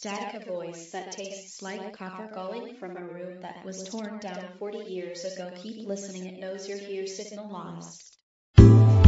Static, a voice that tastes like copper calling from a room that was torn down 40 years ago. Keep listening, it knows you're here. Signal lost.